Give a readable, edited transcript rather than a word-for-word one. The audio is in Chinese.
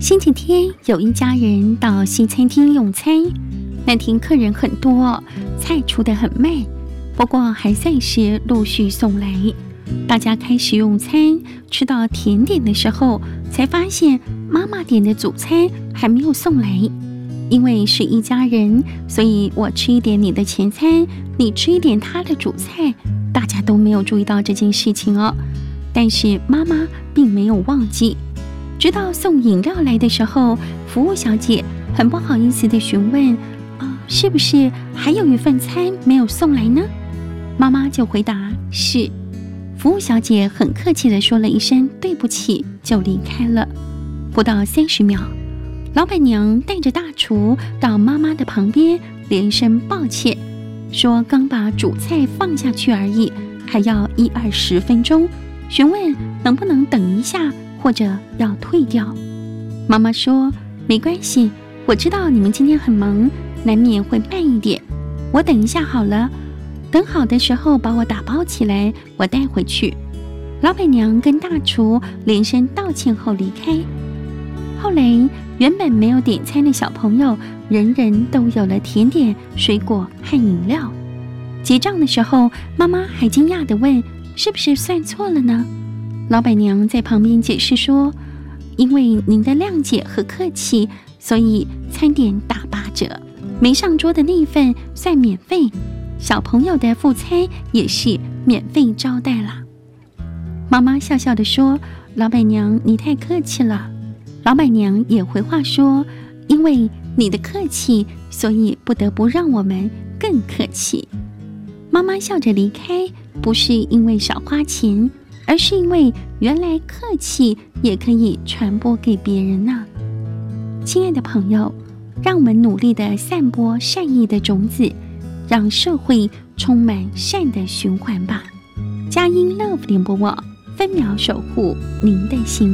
星期天有一家人到西餐厅用餐，那天客人很多，菜出得很慢，不过还算是陆续送来。大家开始用餐，吃到甜点的时候，才发现妈妈点的主餐还没有送来。因为是一家人，所以我吃一点你的前餐，你吃一点他的主菜，大家都没有注意到这件事情哦。但是妈妈并没有忘记。直到送饮料来的时候，服务小姐很不好意思地询问：“是不是还有一份餐没有送来呢？”妈妈就回答：“是。”服务小姐很客气地说了一声“对不起”，就离开了。不到30秒，老板娘带着大厨到妈妈的旁边，连声抱歉，说刚把主菜放下去而已，还要10-20分钟，询问能不能等一下，或者要退掉。妈妈说没关系，我知道你们今天很忙，难免会慢一点，我等一下好了，等好的时候把我打包起来，我带回去。老板娘跟大厨连声道歉后离开。后来原本没有点餐的小朋友，人人都有了甜点、水果和饮料。结账的时候，妈妈还惊讶地问：“是不是算错了呢？”老板娘在旁边解释说：“因为您的谅解和客气，所以餐点打8折，没上桌的那一份算免费，小朋友的副餐也是免费招待啦。”妈妈笑笑地说：“老板娘，你太客气了。”老板娘也回话说：“因为你的客气，所以不得不让我们更客气。”妈妈笑着离开，不是因为少花钱，而是因为原来客气也可以传播给别人呢。亲爱的朋友，让我们努力地散播善意的种子，让社会充满善的循环吧。佳音 Love 联播网，分秒守护您的心。